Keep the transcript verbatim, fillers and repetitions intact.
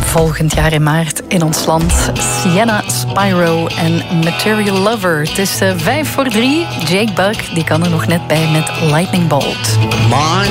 volgend jaar in maart in ons land. Sienna, Spyro en Material Lover. Het is uh, vijf voor drie. Jake Buck die kan er nog net bij met Lightning Bolt.